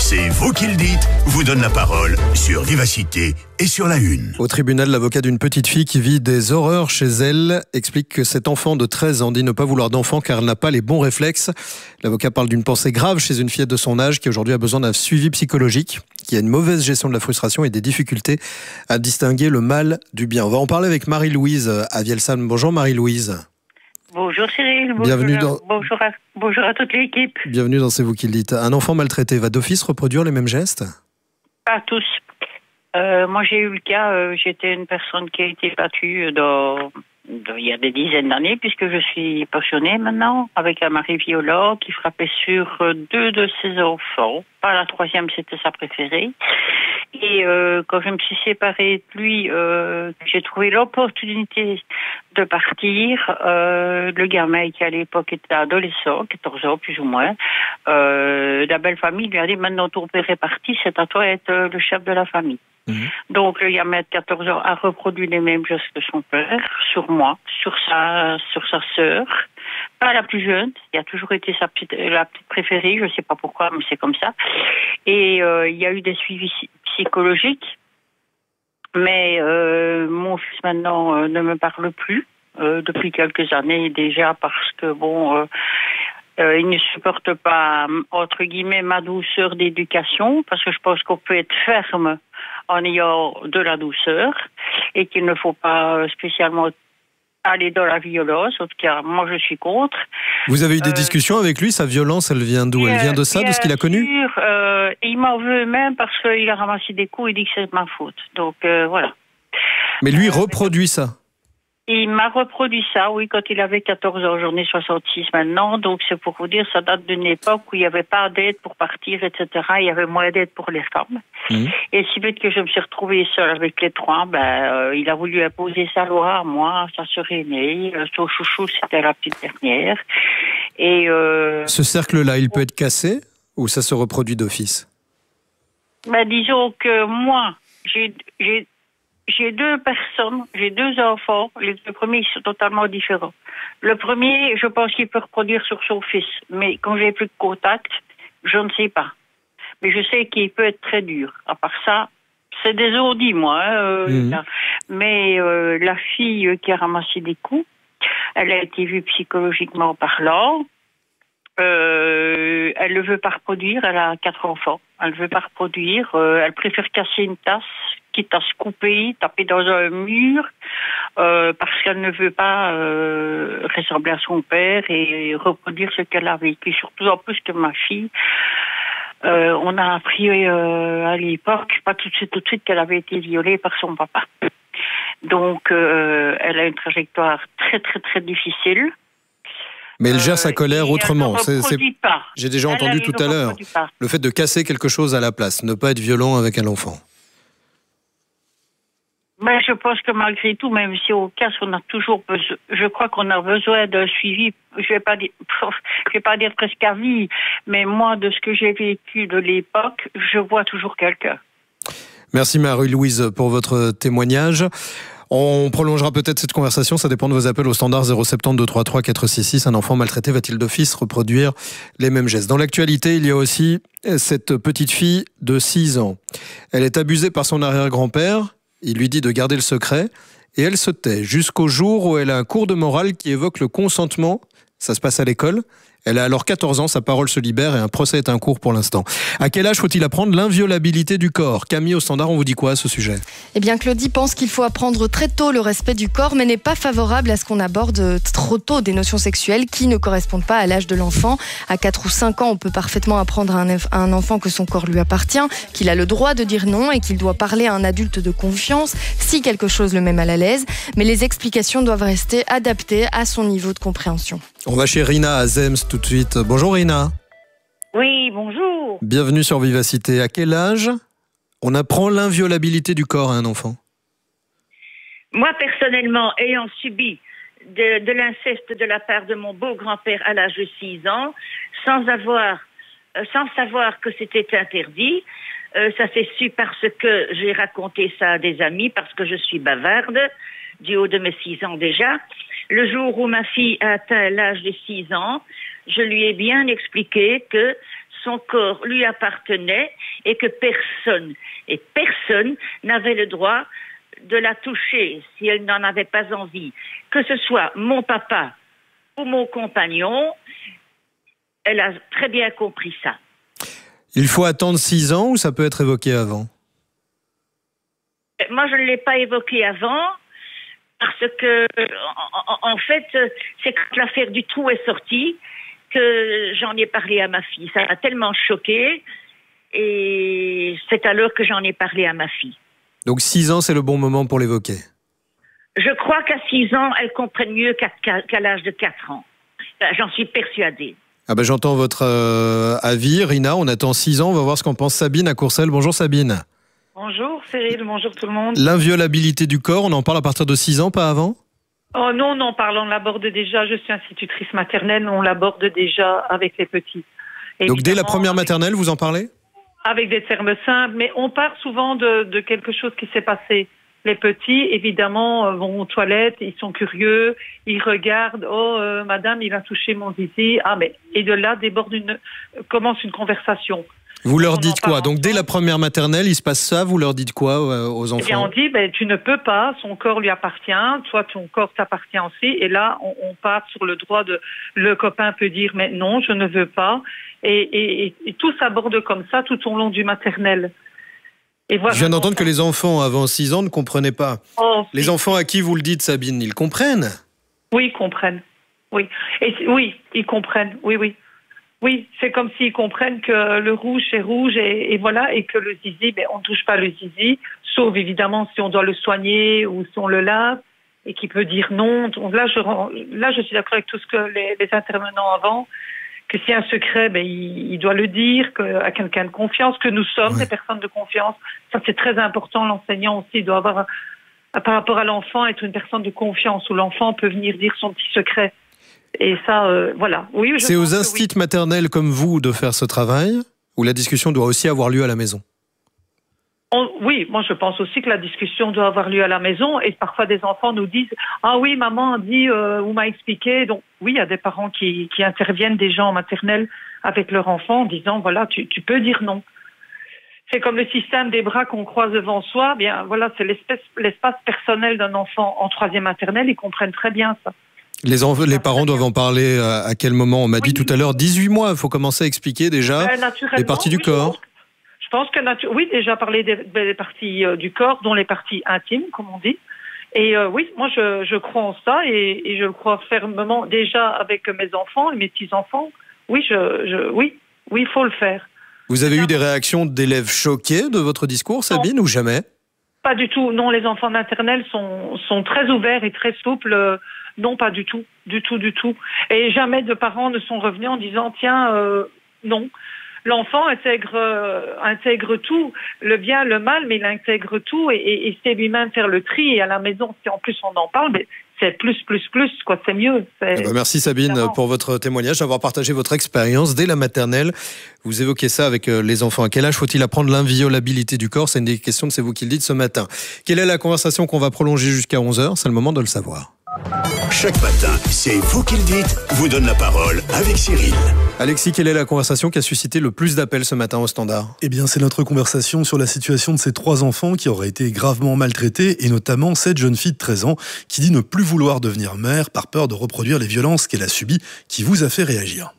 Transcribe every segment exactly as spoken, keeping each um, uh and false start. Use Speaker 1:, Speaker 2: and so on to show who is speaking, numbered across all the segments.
Speaker 1: C'est vous qui le dites, vous donne la parole sur Vivacité et sur la Une.
Speaker 2: Au tribunal, l'avocat d'une petite fille qui vit des horreurs chez elle explique que cet enfant de treize ans dit ne pas vouloir d'enfant car elle n'a pas les bons réflexes. L'avocat parle d'une pensée grave chez une fillette de son âge qui aujourd'hui a besoin d'un suivi psychologique, qui a une mauvaise gestion de la frustration et des difficultés à distinguer le mal du bien. On va en parler avec Marie-Louise à Vielsalm. Bonjour Marie-Louise.
Speaker 3: Bonjour Cyril, bonjour,
Speaker 2: Bienvenue dans...
Speaker 3: bonjour, à, bonjour à toute l'équipe.
Speaker 2: Bienvenue dans C'est vous qui le dites. Un enfant maltraité va d'office reproduire les mêmes gestes ?
Speaker 3: Pas tous. Euh, moi j'ai eu le cas, euh, j'étais une personne qui a été battue dans, dans, il y a des dizaines d'années, puisque je suis pensionnée maintenant, avec un mari violent qui frappait sur deux de ses enfants. Pas la troisième, c'était sa préférée. Et euh, quand je me suis séparée de lui, euh, j'ai trouvé l'opportunité de partir. Euh, le gamin qui à l'époque était adolescent, quatorze ans plus ou moins, euh, la belle famille lui a dit maintenant ton père est parti, c'est à toi d'être le chef de la famille. Mmh. Donc le gamin de quatorze ans a reproduit les mêmes gestes que son père, sur moi, sur sa sur sa sœur. Pas la plus jeune, il a toujours été sa petite, la petite préférée, je ne sais pas pourquoi, mais c'est comme ça. Et euh, il y a eu des suivis psychologiques, mais euh, mon fils maintenant euh, ne me parle plus euh, depuis quelques années déjà parce que bon, euh, euh, il ne supporte pas entre guillemets ma douceur d'éducation parce que je pense qu'on peut être ferme en ayant de la douceur et qu'il ne faut pas spécialement aller dans la violence. En tout cas, moi, je suis contre.
Speaker 2: Vous avez eu des
Speaker 3: euh,
Speaker 2: discussions avec lui? Sa violence, elle vient d'où? Elle vient de ça, de ce qu'il a connu?
Speaker 3: sûr, euh, il m'en veut même parce qu'il a ramassé des coups et dit que c'est ma faute. Donc, euh, voilà.
Speaker 2: Mais lui
Speaker 3: euh,
Speaker 2: reproduit ça?
Speaker 3: Il m'a reproduit ça, oui, quand il avait quatorze ans. J'en ai soixante-six maintenant. Donc, c'est pour vous dire, ça date d'une époque où il n'y avait pas d'aide pour partir, et cetera. Il y avait moins d'aide pour les femmes. Mmh. Et si vite que je me suis retrouvée seule avec les trois, ben, euh, il a voulu imposer sa loi à moi, à sa sœur aînée. Son chouchou, c'était la petite dernière. Et euh,
Speaker 2: ce cercle-là, il peut être cassé ou ça se reproduit d'office?
Speaker 3: Ben, disons que moi, j'ai... j'ai J'ai deux personnes, j'ai deux enfants. Les deux premiers, ils sont totalement différents. Le premier, je pense qu'il peut reproduire sur son fils. Mais quand j'ai plus de contact, je ne sais pas. Mais je sais qu'il peut être très dur. À part ça, c'est des audits, moi. Hein, euh, mmh. là. Mais euh, la fille qui a ramassé des coups, elle a été vue psychologiquement parlant. Euh, elle ne veut pas reproduire. Elle a quatre enfants. Elle ne veut pas reproduire. Euh, elle préfère casser une tasse, quitte à se couper, taper dans un mur, euh, parce qu'elle ne veut pas euh, ressembler à son père et reproduire ce qu'elle a vécu. Surtout en plus que ma fille, euh, on a appris euh, à l'époque, pas tout de suite, tout de suite, qu'elle avait été violée par son papa. Donc, euh, elle a une trajectoire très, très, très difficile.
Speaker 2: Mais elle gère sa colère euh, autrement.
Speaker 3: C'est, c'est...
Speaker 2: J'ai déjà
Speaker 3: elle,
Speaker 2: entendu
Speaker 3: elle
Speaker 2: tout à l'heure
Speaker 3: pas.
Speaker 2: le fait de casser quelque chose à la place, ne pas être violent avec un enfant.
Speaker 3: Mais je pense que malgré tout, même si au casse, on a toujours besoin, je crois qu'on a besoin d'un suivi. Je vais pas dire, je vais pas dire presque à vie, mais moi, de ce que j'ai vécu de l'époque, je vois toujours quelqu'un.
Speaker 2: Merci Marie-Louise pour votre témoignage. On prolongera peut-être cette conversation, ça dépend de vos appels au standard zéro sept zéro deux trois trois quatre six six. Un enfant maltraité va-t-il d'office reproduire les mêmes gestes? Dans l'actualité, il y a aussi cette petite fille de six ans. Elle est abusée par son arrière-grand-père, il lui dit de garder le secret, et elle se tait jusqu'au jour où elle a un cours de morale qui évoque le consentement. Ça se passe à l'école. Elle a alors quatorze ans, sa parole se libère et un procès est en cours pour l'instant. À quel âge faut-il apprendre l'inviolabilité du corps? Camille, au standard, on vous dit quoi à ce sujet?
Speaker 4: Eh bien, Claudie pense qu'il faut apprendre très tôt le respect du corps, mais n'est pas favorable à ce qu'on aborde trop tôt des notions sexuelles qui ne correspondent pas à l'âge de l'enfant. À quatre ou cinq ans, on peut parfaitement apprendre à un enfant que son corps lui appartient, qu'il a le droit de dire non et qu'il doit parler à un adulte de confiance si quelque chose le met mal à l'aise. Mais les explications doivent rester adaptées à son niveau de compréhension.
Speaker 2: On va chez Rina à Zems tout de suite. Bonjour Rina.
Speaker 5: Oui, bonjour.
Speaker 2: Bienvenue sur Vivacité. À quel âge on apprend l'inviolabilité du corps à un enfant?
Speaker 5: Moi, personnellement, ayant subi de, de l'inceste de la part de mon beau-grand-père à l'âge de six ans, sans avoir, euh, sans savoir que c'était interdit, euh, ça s'est su parce que j'ai raconté ça à des amis, parce que je suis bavarde, du haut de mes six ans déjà. Le jour où ma fille a atteint l'âge de six ans, je lui ai bien expliqué que son corps lui appartenait et que personne, et personne n'avait le droit de la toucher si elle n'en avait pas envie. Que ce soit mon papa ou mon compagnon, elle a très bien compris ça.
Speaker 2: Il faut attendre six ans ou ça peut être évoqué avant?
Speaker 5: Moi, je ne l'ai pas évoqué avant parce que, en, en fait, c'est quand l'affaire du trou est sortie que j'en ai parlé à ma fille. Ça m'a tellement choquée et c'est alors que j'en ai parlé à ma fille.
Speaker 2: Donc six ans, c'est le bon moment pour l'évoquer?
Speaker 5: Je crois qu'à six ans, elle comprenne mieux qu'à, qu'à l'âge de quatre ans. J'en suis persuadée.
Speaker 2: Ah ben, j'entends votre euh, avis, Rina. On attend six ans. On va voir ce qu'en pense Sabine à Courcelles. Bonjour Sabine.
Speaker 6: Bonjour Cyril, bonjour tout le monde.
Speaker 2: L'inviolabilité du corps, on en parle à partir de six ans, pas avant?
Speaker 6: Oh non, non, parlons, on l'aborde déjà. Je suis institutrice maternelle, on l'aborde déjà avec les petits.
Speaker 2: Évidemment, donc dès la première
Speaker 6: avec,
Speaker 2: maternelle, vous en parlez?
Speaker 6: Avec des termes simples, mais on part souvent de, de quelque chose qui s'est passé. Les petits, évidemment, vont aux toilettes, ils sont curieux, ils regardent, oh, euh, madame, il a touché mon zizi. Ah, mais, et de là déborde une, commence une conversation.
Speaker 2: Vous leur dites quoi? Donc dès la première maternelle, il se passe ça, vous leur dites quoi euh, aux enfants?
Speaker 6: Eh bien, on dit, ben, tu ne peux pas, son corps lui appartient, toi, ton corps t'appartient aussi. Et là, on, on part sur le droit de... Le copain peut dire, mais non, je ne veux pas. Et, et, et, et tout s'aborde comme ça tout au long du maternel. Et voilà,
Speaker 2: je viens d'entendre que les enfants avant six ans ne comprenaient pas.
Speaker 6: Oh,
Speaker 2: les
Speaker 6: si.
Speaker 2: enfants à qui vous le dites, Sabine, ils comprennent?
Speaker 6: Oui, ils comprennent. Oui, et, oui, ils comprennent. Oui, oui. Oui, c'est comme s'ils comprennent que le rouge c'est rouge et, et voilà, et que le zizi, ben, on ne touche pas le zizi, sauf évidemment si on doit le soigner ou si on le lave, et qu'il peut dire non. Donc là, je, là, je suis d'accord avec tout ce que les, les intervenants avant, que s'il y a un secret, ben, il, il doit le dire que, à quelqu'un de confiance, que nous sommes ouais. des personnes de confiance. Ça, c'est très important. L'enseignant aussi doit avoir, par rapport à l'enfant, être une personne de confiance où l'enfant peut venir dire son petit secret. Et ça, euh, voilà. Oui,
Speaker 2: c'est aux instituts oui. maternels comme vous de faire ce travail, ou la discussion doit aussi avoir lieu à la maison?
Speaker 6: On, oui, moi je pense aussi que la discussion doit avoir lieu à la maison, et parfois des enfants nous disent « Ah oui, maman a dit, euh, ou m'a expliqué ». Donc oui, il y a des parents qui, qui interviennent déjà en maternelle avec leur enfant en disant « Voilà, tu, tu peux dire non ». C'est comme le système des bras qu'on croise devant soi. Bien, voilà, c'est l'espace personnel d'un enfant en troisième maternelle, ils comprennent très bien ça.
Speaker 2: Les, env- les parents doivent en parler à, à quel moment? On m'a oui. dit tout à l'heure, dix-huit mois, il faut commencer à expliquer déjà euh, les parties du
Speaker 6: oui,
Speaker 2: corps.
Speaker 6: Je pense que, natu- oui, déjà parler des, des parties euh, du corps, dont les parties intimes, comme on dit. Et euh, oui, moi je, je crois en ça et, et je le crois fermement déjà avec mes enfants et mes petits-enfants. Oui, je, je, oui, oui, il faut le faire.
Speaker 2: Vous avez eu des réactions d'élèves choqués de votre discours, Sabine, non. ou jamais?
Speaker 6: Pas du tout. Non, les enfants maternels sont, sont très ouverts et très souples. Non, pas du tout, du tout, du tout. Et jamais de parents ne sont revenus en disant « Tiens, euh, non ». L'enfant intègre, euh, intègre tout, le bien, le mal, mais il intègre tout et, et, et sait lui-même faire le tri. Et à la maison, si en plus on en parle, mais c'est plus, plus, plus, quoi, c'est mieux. C'est...
Speaker 2: Eh ben merci Sabine évidemment. Pour votre témoignage, d'avoir partagé votre expérience dès la maternelle. Vous évoquez ça avec les enfants. À quel âge faut-il apprendre l'inviolabilité du corps? C'est une des questions, c'est vous qui le dites ce matin. Quelle est la conversation qu'on va prolonger jusqu'à onze heures? C'est le moment de le savoir.
Speaker 1: Chaque matin, c'est vous qui le dites, vous donne la parole avec Cyril.
Speaker 2: Alexis, quelle est la conversation qui a suscité le plus d'appels ce matin au Standard?
Speaker 7: Eh bien, c'est notre conversation sur la situation de ces trois enfants qui auraient été gravement maltraités, et notamment cette jeune fille de treize ans qui dit ne plus vouloir devenir mère par peur de reproduire les violences qu'elle a subies, qui vous a fait réagir.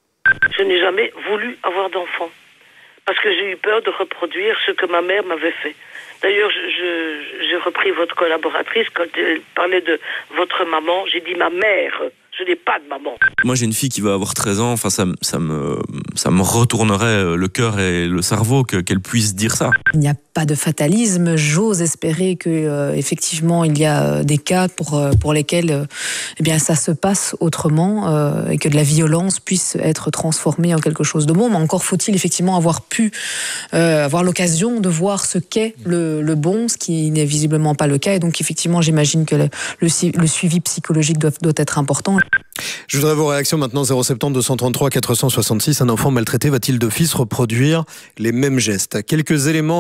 Speaker 8: Je n'ai jamais voulu avoir d'enfant, parce que j'ai eu peur de reproduire ce que ma mère m'avait fait. D'ailleurs, je, je, j'ai repris votre collaboratrice quand elle parlait de votre maman. J'ai dit ma mère. Je n'ai pas de maman.
Speaker 9: Moi, j'ai une fille qui va avoir treize ans. Enfin, ça, ça me, ça me retournerait le cœur et le cerveau que, qu'elle puisse dire ça.
Speaker 10: Il n'y a pas de fatalisme. J'ose espérer que, euh, effectivement, il y a des cas pour euh, pour lesquels, euh, eh bien, ça se passe autrement euh, et que de la violence puisse être transformée en quelque chose de bon. Mais encore faut-il effectivement avoir pu euh, avoir l'occasion de voir ce qu'est le, le bon, ce qui n'est visiblement pas le cas. Et donc, effectivement, j'imagine que le, le, le suivi psychologique doit, doit être important.
Speaker 2: Je voudrais vos réactions maintenant. Zéro sept zéro deux cent trente-trois quatre cent soixante-six. Un enfant maltraité va-t-il d'office reproduire les mêmes gestes? Quelques éléments à avoir en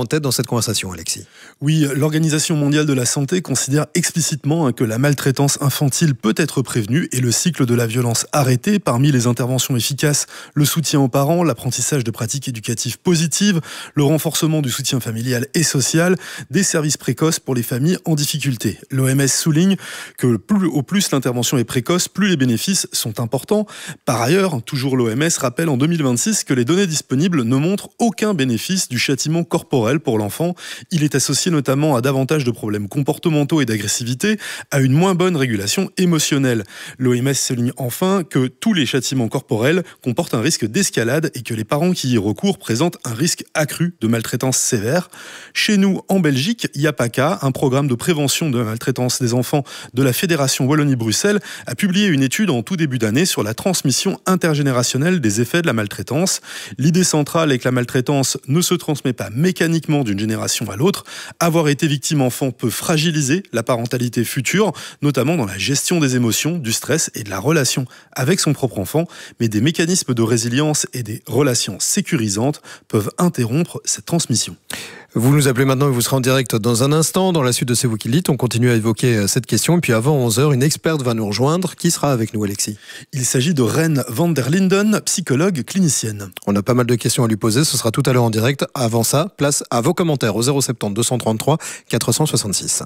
Speaker 2: tête dans cette conversation, Alexis.
Speaker 7: Oui, l'Organisation mondiale de la santé considère explicitement que la maltraitance infantile peut être prévenue et le cycle de la violence arrêté. Parmi les interventions efficaces, le soutien aux parents, l'apprentissage de pratiques éducatives positives, le renforcement du soutien familial et social, des services précoces pour les familles en difficulté. L'O M S souligne que plus, au plus l'intervention est précoce, plus les bénéfices sont importants. Par ailleurs, toujours l'O M S rappelle en deux mille vingt-six que les données disponibles ne montrent aucun bénéfice du châtiment corporel pour l'enfant. Il est associé notamment à davantage de problèmes comportementaux et d'agressivité, à une moins bonne régulation émotionnelle. L'O M S souligne enfin que tous les châtiments corporels comportent un risque d'escalade et que les parents qui y recourent présentent un risque accru de maltraitance sévère. Chez nous, en Belgique, YAPACA, un programme de prévention de la maltraitance des enfants de la Fédération Wallonie-Bruxelles, a publié une étude en tout début d'année sur la transmission intergénérationnelle des effets de la maltraitance. L'idée centrale est que la maltraitance ne se transmet pas mécaniquement d'une génération à l'autre. Avoir été victime enfant peut fragiliser la parentalité future, notamment dans la gestion des émotions, du stress et de la relation avec son propre enfant. Mais des mécanismes de résilience et des relations sécurisantes peuvent interrompre cette transmission.
Speaker 2: Vous nous appelez maintenant et vous serez en direct dans un instant. Dans la suite de C'est vous qui le dites, on continue à évoquer cette question. Et puis avant onze heures, une experte va nous rejoindre. Qui sera avec nous, Alexis ?
Speaker 7: Il s'agit de Ren van der Linden, psychologue clinicienne.
Speaker 2: On a pas mal de questions à lui poser. Ce sera tout à l'heure en direct. Avant ça, place à vos commentaires au zéro sept zéro deux cent trente-trois quatre cent soixante-six.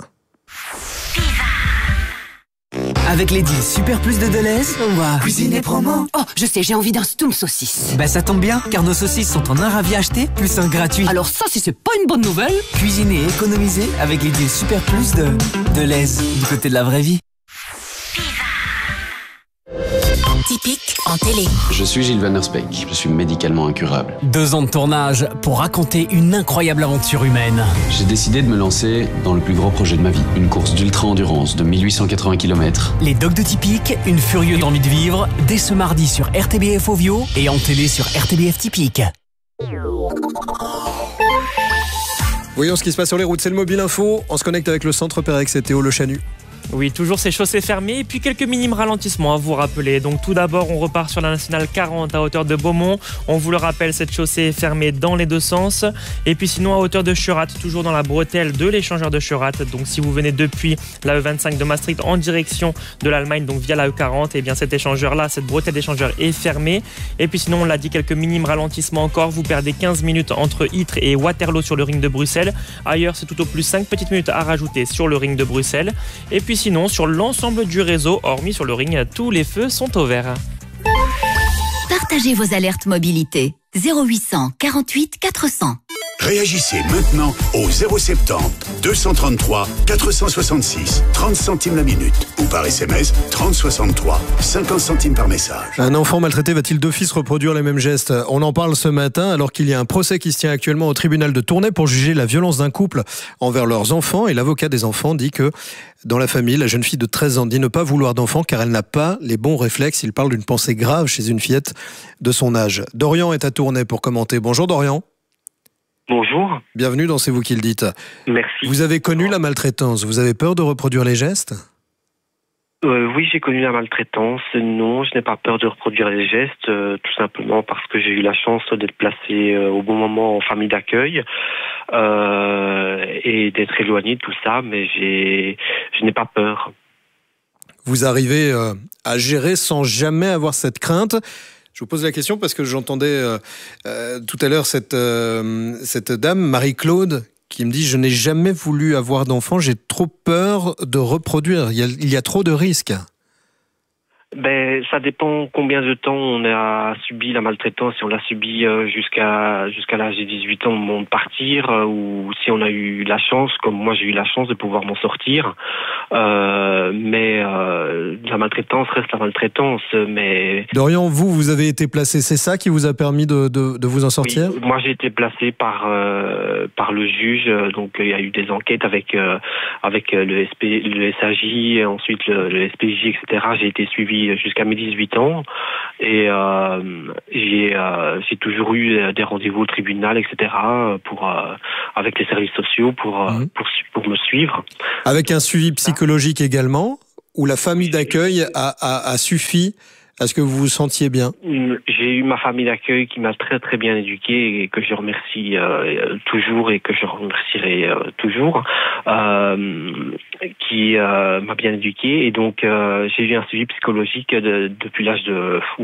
Speaker 11: Avec les deals Super Plus de Deleuze, on va
Speaker 12: cuisiner promo. Oh, je sais, j'ai envie d'un stoum saucisse.
Speaker 11: Bah ça tombe bien, car nos saucisses sont en un ravi acheté, plus un gratuit.
Speaker 12: Alors ça, si c'est pas une bonne nouvelle.
Speaker 11: Cuisiner et économiser avec les deals Super Plus de Deleuze, du côté de la vraie vie.
Speaker 13: Typique en télé.
Speaker 14: Je suis Gilles Van Der Speck, je suis médicalement incurable.
Speaker 11: Deux ans de tournage pour raconter une incroyable aventure humaine.
Speaker 14: J'ai décidé de me lancer dans le plus gros projet de ma vie, une course d'ultra-endurance de mille huit cent quatre-vingts kilomètres.
Speaker 11: Les Dogs de Typique, une furieuse envie de vivre, dès ce mardi sur R T B F Ovio et en télé sur R T B F Typique.
Speaker 2: Voyons ce qui se passe sur les routes, c'est le Mobile Info. On se connecte avec le centre Pérex et Théo Le Chanu.
Speaker 15: Oui, toujours ces chaussées fermées et puis quelques minimes ralentissements à vous rappeler. Donc tout d'abord, on repart sur la nationale quarante à hauteur de Beaumont. On vous le rappelle, cette chaussée est fermée dans les deux sens. Et puis sinon, à hauteur de Churat, toujours dans la bretelle de l'échangeur de Churat. Donc si vous venez depuis la E vingt-cinq de Maastricht en direction de l'Allemagne, donc via la E quarante, et bien cet échangeur-là, cette bretelle d'échangeur est fermée. Et puis sinon, on l'a dit, quelques minimes ralentissements encore. Vous perdez quinze minutes entre Ytre et Waterloo sur le ring de Bruxelles. Ailleurs, c'est tout au plus cinq petites minutes à rajouter sur le ring de Bruxelles. Et puis sinon, sur l'ensemble du réseau, hormis sur le ring, tous les feux sont au vert.
Speaker 13: Partagez vos alertes mobilité. zéro huit cent quarante-huit quatre cents.
Speaker 1: Réagissez maintenant au zéro sept zéro deux cent trente-trois quatre cent soixante-six, trente centimes la minute ou par S M S trente soixante-trois, cinquante centimes par message.
Speaker 2: Un enfant maltraité va-t-il d'office reproduire les mêmes gestes ? On en parle ce matin alors qu'il y a un procès qui se tient actuellement au tribunal de Tournai pour juger la violence d'un couple envers leurs enfants, et l'avocat des enfants dit que dans la famille, la jeune fille de treize ans dit ne pas vouloir d'enfant car elle n'a pas les bons réflexes. Il parle d'une pensée grave chez une fillette de son âge. Dorian est à Tournai pour commenter. Bonjour Dorian.
Speaker 16: Bonjour.
Speaker 2: Bienvenue dans C'est vous qui le dites.
Speaker 16: Merci.
Speaker 2: Vous avez connu la maltraitance, vous avez peur de reproduire les gestes ?
Speaker 16: Euh, oui, j'ai connu la maltraitance. Non, je n'ai pas peur de reproduire les gestes, euh, tout simplement parce que j'ai eu la chance d'être placé euh, au bon moment en famille d'accueil euh, et d'être éloigné de tout ça, mais j'ai, je n'ai pas peur.
Speaker 2: Vous arrivez euh, à gérer sans jamais avoir cette crainte ? Je vous pose la question parce que j'entendais euh, euh, tout à l'heure cette, euh, cette dame, Marie-Claude, qui me dit « Je n'ai jamais voulu avoir d'enfant, j'ai trop peur de reproduire, il y a, il y a trop de risques ».
Speaker 16: Ben, ça dépend combien de temps on a subi la maltraitance. Si on l'a subi jusqu'à jusqu'à l'âge de dix-huit ans, au moment de partir, ou si on a eu la chance, comme moi j'ai eu la chance de pouvoir m'en sortir. Euh, mais euh, la maltraitance reste la maltraitance. Mais
Speaker 2: Dorian, vous, vous avez été placé, c'est ça qui vous a permis de, de, de vous en sortir ?
Speaker 16: Oui, moi j'ai été placé par euh, par le juge. Donc il y a eu des enquêtes avec euh, avec le, S P, le S A J, ensuite le, le S P J, et cetera. J'ai été suivi jusqu'à mes dix-huit ans et euh, j'ai, euh, j'ai toujours eu des rendez-vous au tribunal, et cetera pour, euh, avec les services sociaux pour, mmh. pour, pour me suivre.
Speaker 2: Avec un suivi psychologique également, où la famille d'accueil a, a, a suffi Est-ce que vous vous sentiez bien?
Speaker 16: J'ai eu ma famille d'accueil qui m'a très très bien éduqué et que je remercie euh, toujours et que je remercierai euh, toujours, euh, qui euh, m'a bien éduqué. Et donc euh, j'ai eu un suivi psychologique de, depuis l'âge de